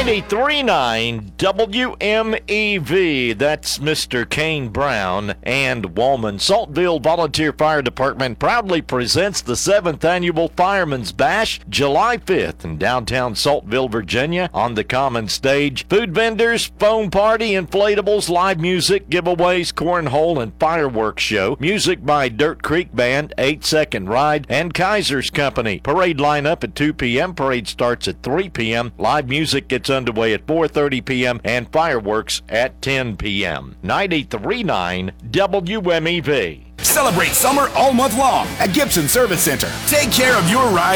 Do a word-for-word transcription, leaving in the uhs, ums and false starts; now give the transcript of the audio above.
ninety-three point nine W M E V. That's Mister Kane Brown and Walman. Saltville Volunteer Fire Department proudly presents the seventh Annual Fireman's Bash, July fifth in downtown Saltville, Virginia, on the Common Stage. Food vendors, foam party, inflatables, live music, giveaways, cornhole, and fireworks show. Music by Dirt Creek Band, eight second Ride, and Kaiser's Company. Parade lineup at two p.m. Parade starts at three p.m. Live music gets underway at four thirty p.m. and fireworks at ten p.m. ninety-three point nine W M E V. Celebrate summer all month long at Gibson Service Center. Take care of your ride